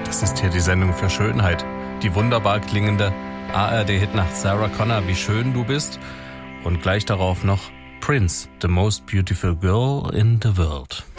Das ist hier die Sendung für Schönheit. Die wunderbar klingende ARD-Hitnacht Sarah Connor, wie schön du bist. Und gleich darauf noch Prince, The Most Beautiful Girl in the World.